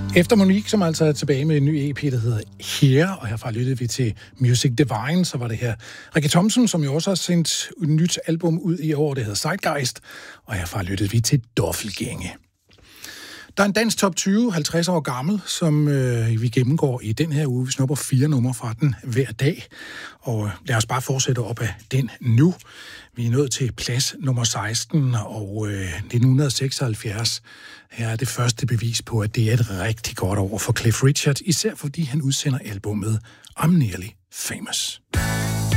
Efter Monique, som altså er tilbage med en ny EP, der hedder Here, og herfra lyttede vi til Music Divine, så var det her Rikke Thomsen, som jo også har sendt et nyt album ud i år, det hedder Zeitgeist, og herfra lyttede vi til Doffelgænge. Der er en dansk top 20, 50 år gammel, som vi gennemgår i den her uge. Vi snupper 4 numre fra den hver dag, og lad os bare fortsætte op af den nu. Vi er nået til plads nummer 16, og 1976. Her er det første bevis på, at det er et rigtig godt år for Cliff Richard, især fordi han udsender albumet I'm Nearly Famous.